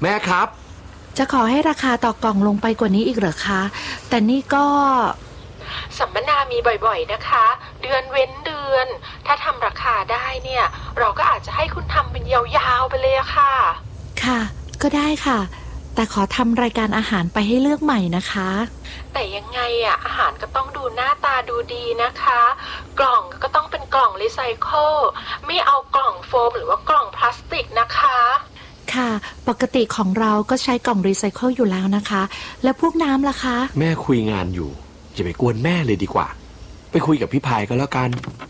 แม่ครับจะขอให้ราคาต่อกล่องลงไปกว่านี้อีกเหรอคะแต่นี่ก็สัมมนามีบ่อยๆนะคะเดือนเว้นเดือนถ้าทำราคาได้เนี่ยเราก็อาจจะให้คุณทำเป็นยาวๆไปเลยอะค่ะค่ะก็ได้ค่ะแต่ขอทำรายการอาหารไปให้เลือกใหม่นะคะแต่ยังไงอะอาหารก็ต้องดูหน้าตาดูดีนะคะกล่องก็ต้องเป็นกล่องรีไซเคิลไม่เอากล่องโฟมหรือว่ากล่องพลาสติกนะคะค่ะปกติของเราก็ใช้กล่องรีไซเคิลอยู่แล้วนะคะแล้วพวกน้ำล่ะคะแม่คุยงานอยู่อย่าไปกวนแม่เลยดีกว่าไปคุยกับพี่พายก็แล้วกัน